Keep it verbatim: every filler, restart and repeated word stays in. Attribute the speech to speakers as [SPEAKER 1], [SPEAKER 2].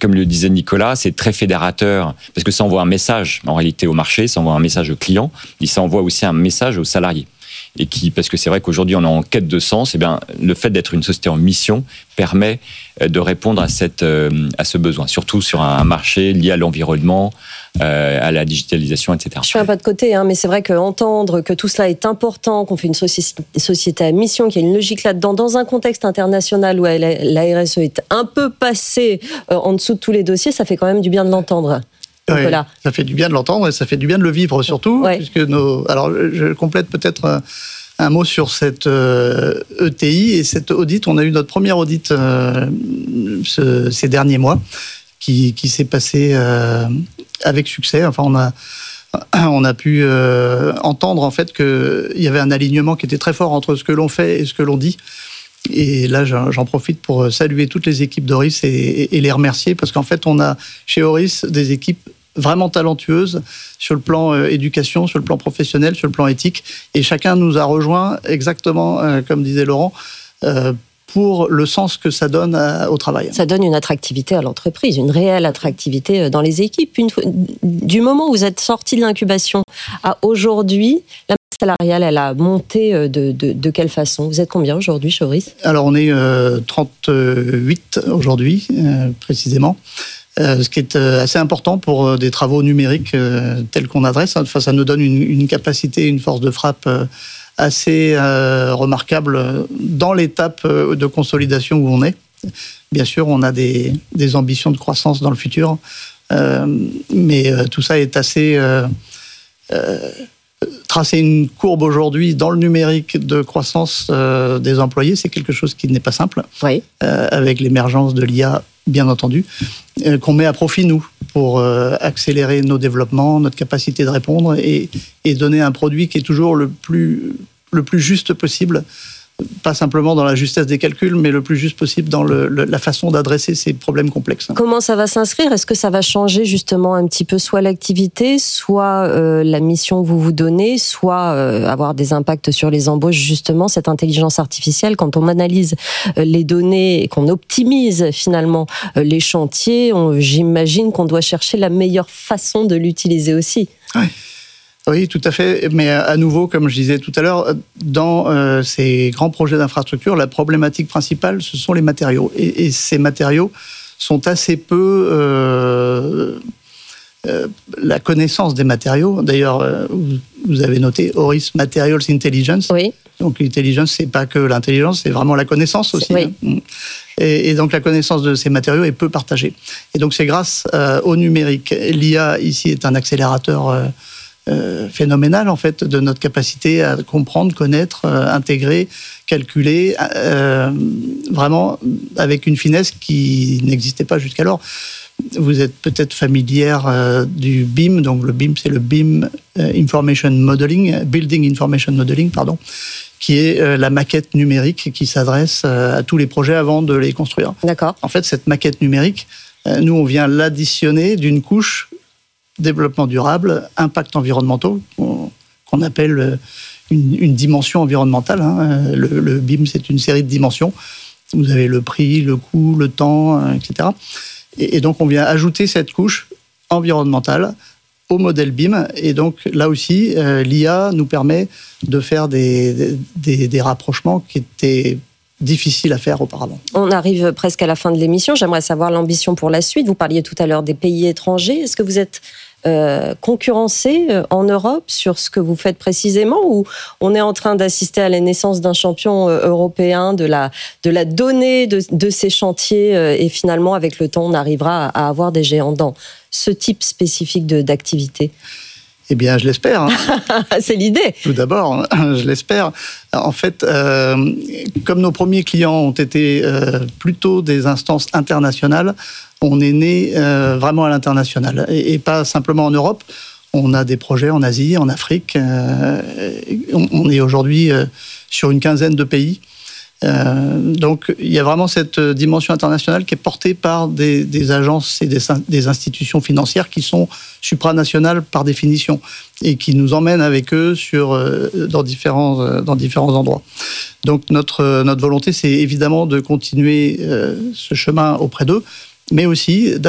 [SPEAKER 1] comme le disait Nicolas, c'est très fédérateur, parce que ça envoie un message, en réalité, au marché, ça envoie un message au client, et ça envoie aussi un message aux salariés. Et qui, parce que c'est vrai qu'aujourd'hui, on est en quête de sens, et bien, le fait d'être une société en mission permet de répondre à, cette, à ce besoin, surtout sur un marché lié à l'environnement, euh, à la digitalisation, et cetera.
[SPEAKER 2] Je suis un pas de côté, hein, mais c'est vrai qu'entendre que tout cela est important, qu'on fait une société, société à mission, qu'il y a une logique là-dedans, dans un contexte international où la R S E est un peu passée euh, en dessous de tous les dossiers, ça fait quand même du bien de l'entendre.
[SPEAKER 3] Oui, ça fait du bien de l'entendre et ça fait du bien de le vivre surtout. Ouais. Puisque nos... Alors, je complète peut-être un, un mot sur cette euh, E T I et cet audit. On a eu notre premier audit euh, ce, ces derniers mois qui, qui s'est passé euh, avec succès. Enfin, on a, on a pu euh, entendre en fait qu'il y avait un alignement qui était très fort entre ce que l'on fait et ce que l'on dit. Et là, j'en profite pour saluer toutes les équipes d'Auris et, et les remercier parce qu'en fait, on a chez Auris des équipes vraiment talentueuses sur le plan euh, éducation, sur le plan professionnel, sur le plan éthique. Et chacun nous a rejoint exactement, euh, comme disait Laurent, euh, pour le sens que ça donne à, au travail.
[SPEAKER 2] Ça donne une attractivité à l'entreprise, une réelle attractivité dans les équipes. Une fois, du moment où vous êtes sorti de l'incubation à aujourd'hui, la masse salariale, elle a monté de, de, de quelle façon? Vous êtes combien aujourd'hui chez Auris?
[SPEAKER 3] Alors, on est euh, trente-huit aujourd'hui, euh, précisément. Euh, ce qui est euh, assez important pour euh, des travaux numériques euh, tels qu'on adresse. Enfin, ça nous donne une, une capacité, une force de frappe euh, assez euh, remarquable dans l'étape euh, de consolidation où on est. Bien sûr, on a des, des ambitions de croissance dans le futur, euh, mais euh, tout ça est assez... Euh, euh, tracer une courbe aujourd'hui dans le numérique de croissance euh, des employés, c'est quelque chose qui n'est pas simple.
[SPEAKER 2] Oui.
[SPEAKER 3] Euh, avec l'émergence de l'I A, bien entendu, euh, qu'on met à profit, nous, pour euh, accélérer nos développements, notre capacité de répondre et, et donner un produit qui est toujours le plus, le plus juste possible, pas simplement dans la justesse des calculs, mais le plus juste possible dans le, le, la façon d'adresser ces problèmes complexes.
[SPEAKER 2] Comment ça va s'inscrire? Est-ce que ça va changer justement un petit peu soit l'activité, soit euh, la mission que vous vous donnez, soit euh, avoir des impacts sur les embauches, justement, cette intelligence artificielle, quand on analyse euh, les données et qu'on optimise finalement euh, les chantiers, on, j'imagine qu'on doit chercher la meilleure façon de l'utiliser aussi.
[SPEAKER 3] Oui. Oui, tout à fait. Mais à nouveau, comme je disais tout à l'heure, dans euh, ces grands projets d'infrastructure, la problématique principale, ce sont les matériaux. Et, et ces matériaux sont assez peu... Euh, euh, la connaissance des matériaux. D'ailleurs, euh, vous, vous avez noté Auris Materials Intelligence.
[SPEAKER 2] Oui.
[SPEAKER 3] Donc l'intelligence, c'est pas que l'intelligence, c'est vraiment la connaissance aussi.
[SPEAKER 2] Oui.
[SPEAKER 3] Hein. Et, et donc la connaissance de ces matériaux est peu partagée. Et donc c'est grâce euh, au numérique. L'I A, ici, est un accélérateur... Euh, Euh, phénoménal en fait de notre capacité à comprendre, connaître, euh, intégrer, calculer, euh, vraiment avec une finesse qui n'existait pas jusqu'alors. Vous êtes peut-être familière euh, du B I M, donc le B I M c'est le B I M euh, Information Modeling, Building Information Modeling, pardon, qui est euh, la maquette numérique qui s'adresse euh, à tous les projets avant de les construire.
[SPEAKER 2] D'accord.
[SPEAKER 3] En fait, cette maquette numérique, euh, nous on vient l'additionner d'une couche développement durable, impact environnementaux, qu'on appelle une, une dimension environnementale. Hein. Le, le B I M, c'est une série de dimensions. Vous avez le prix, le coût, le temps, et cetera. Et, et donc, on vient ajouter cette couche environnementale au modèle B I M. Et donc, là aussi, euh, l'I A nous permet de faire des, des, des rapprochements qui étaient difficiles à faire auparavant.
[SPEAKER 2] On arrive presque à la fin de l'émission. J'aimerais savoir l'ambition pour la suite. Vous parliez tout à l'heure des pays étrangers. Est-ce que vous êtes euh, concurrencé en Europe sur ce que vous faites précisément, ou on est en train d'assister à la naissance d'un champion européen de la, de la donnée de, de ces chantiers et finalement, avec le temps, on arrivera à avoir des géants dans ce type spécifique de, d'activité?
[SPEAKER 3] Eh bien, je l'espère. Hein.
[SPEAKER 2] C'est l'idée.
[SPEAKER 3] Tout d'abord, je l'espère. En fait, euh, comme nos premiers clients ont été euh, plutôt des instances internationales, on est né euh, vraiment à l'international et, et pas simplement en Europe. On a des projets en Asie, en Afrique. Euh, on, on est aujourd'hui euh, sur une quinzaine de pays. Euh, donc, il y a vraiment cette dimension internationale qui est portée par des, des agences et des, des institutions financières qui sont supranationales par définition et qui nous emmènent avec eux sur, euh, dans, différents, euh, dans différents endroits. Donc, notre, notre volonté, c'est évidemment de continuer euh, ce chemin auprès d'eux, mais aussi